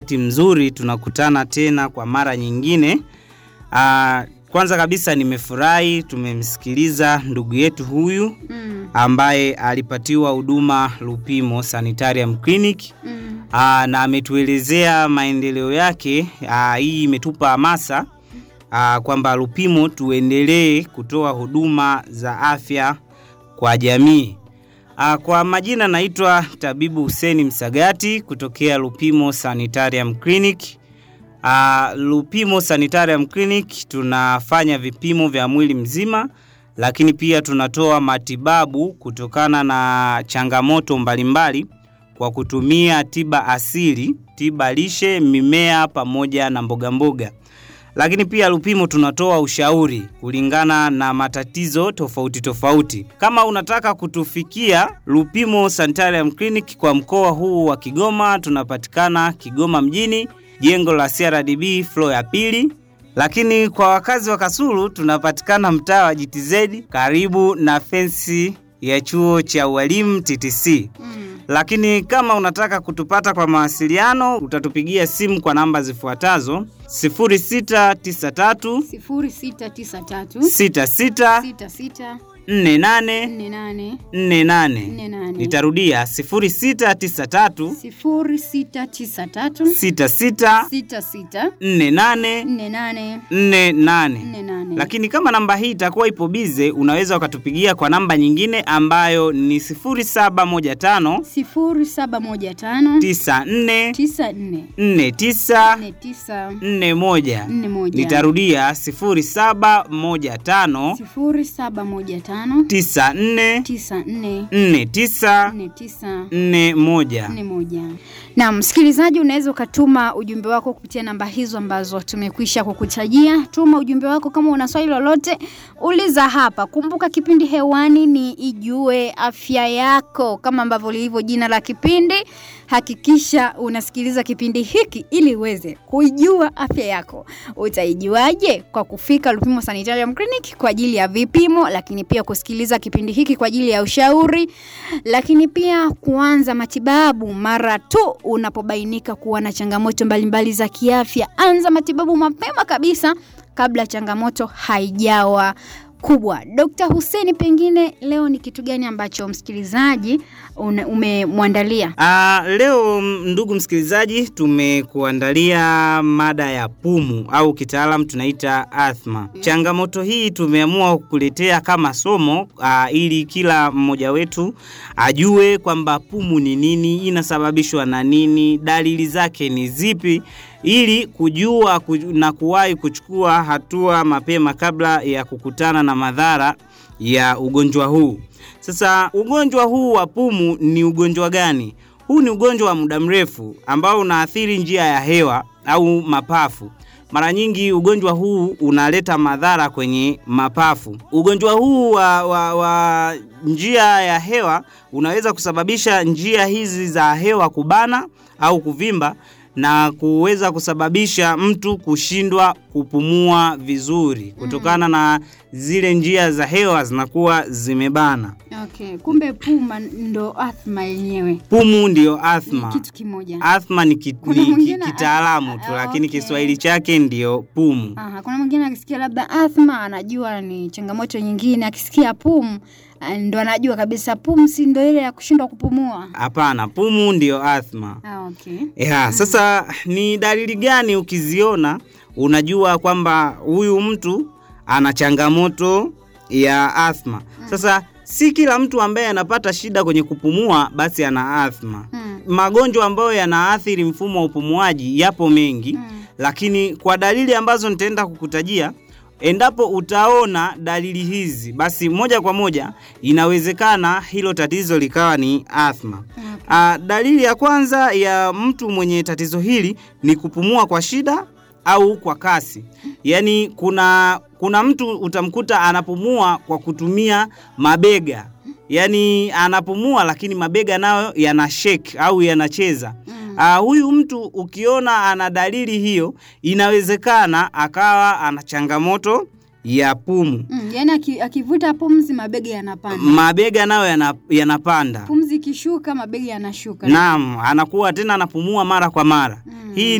wakati mzuri tunakutana tena kwa mara nyingine. Kwanza kabisa nimefurahi tumemsikiliza ndugu yetu huyu ambaye alipatiwa huduma Lupimo Sanitarium Clinic. Na ametuelezea maendeleo yake. Hii imetupa hamasa kwamba Lupimo tuendelee kutoa huduma za afya kwa jamii. Kwa majina naitwa Tabibu Hussein Msagati kutokea Lupimo Sanitarium Clinic. Lupimo Sanitarium Clinic tunafanya vipimo vya mwili mzima, lakini pia tunatoa matibabu kutokana na changamoto mbalimbali kwa kutumia tiba asili, tiba lishe, mimea pamoja na mboga mboga. Lakini pia Lupimo tunatoa ushauri kulingana na matatizo tofauti tofauti. Kama unataka kutufikia Lupimo Sanitarium Clinic kwa mkoa huu wa Kigoma, tunapatikana Kigoma mjini, jengo la CRDB floor ya pili. Lakini kwa wakazi wa Kasulu tunapatikana mtaa wa GTZ karibu na fensi ya chuo cha ualimu TTC. Lakini kama unataka kutupata kwa mawasiliano, utatupigia simu kwa namba zifuatazo: 0693 66 48 nitarudia 0693 66 48. Lakini kama namba hii itakuwa ipo bize, unaweza ukatupigia kwa namba nyingine ambayo ni 0715 94 nitarudia 0715 94 Na msikilizaji, unaweza ukatuma ujumbe wako kupitia namba hizo ambazo tumekwisha kukutajia. Tuma ujumbe wako kama una swali lolote, uliza hapa. Kumbuka kipindi hewani ni Ijue Afya Yako, kama ambavyo lilivyo jina la kipindi. Hakikisha unasikiliza kipindi hiki ili uweze kuijua afya yako. Utaijuaje? Kwa kufika Lupimo Sanitarium Clinic kwa ajili ya vipimo, lakini pia kusikiliza kipindi hiki kwa ajili ya ushauri, lakini pia kuanza matibabu mara tu unapobainika kuwa na changamoto mbalimbali za kiafya. Anza matibabu mapema kabisa kabla changamoto haijawa kubwa. Dr. Hussein, pengine leo ni kitu gani ambacho msikilizaji umemwandalia? Leo ndugu msikilizaji, tumekuandalia mada ya pumu au kitaalamu tunaita asthma. Changamoto hii tumeamua kukuletea kama somo ili kila mmoja wetu ajue kwamba pumu ni nini, inasababishwa na nini, dalili zake ni zipi, ili kujua na kuwahi kuchukua hatua mapema kabla ya kukutana na madhara ya ugonjwa huu. Sasa ugonjwa huu wa pumu ni ugonjwa gani? Huu ni ugonjwa wa muda mrefu ambao unaathiri njia ya hewa au mapafu. Mara nyingi ugonjwa huu unaleta madhara kwenye mapafu. Ugonjwa huu wa njia ya hewa unaweza kusababisha njia hizi za hewa kubana au kuvimba na kuweza kusababisha mtu kushindwa kupumua vizuri kutokana na zile njia za hewa zinakuwa zimebana. Okay, kumbe pumu ndo asthma yenyewe. Pumu ndio asthma. Ni kitu kimoja. Asthma ni kitaalamu tu, lakini okay, Kiswahili chake ndio pumu. Kuna mwingine akisikia labda asthma anajua ni changamoto nyingine, akisikia pumu ndo anajua kabisa pumzi ndio ile ya kushindwa kupumua. Hapana, pumu ndio asthma. Okay. Sasa ni dalili gani ukiziona unajua kwamba huyu mtu ana changamoto ya asthma? Sasa si kila mtu ambaye anapata shida kwenye kupumua basi ana asthma. Magonjwa ambayo yanaathiri mfumo wa upumuaji yapo mengi, lakini kwa dalili ambazo nitaenda kukutajia, endapo utaona dalili hizi, basi moja kwa moja inawezekana hilo tatizo likawa ni asthma. Dalili ya kwanza ya mtu mwenye tatizo hili ni kupumua kwa shida au kwa kasi. Yaani kuna mtu utamkuta anapumua kwa kutumia mabega. Yaani anapumua lakini mabega nayo yana shake au yanacheza. Huyu mtu ukiona ana dalili hiyo, inawezekana akawa ana changamoto ya pumu. Yaani akivuta pumzi mabega yanapanda. Mabega nayo yanapanda. Pumzi ikishuka mabega yanashuka. Naam, anakuwa tena anapumua mara kwa mara. Hii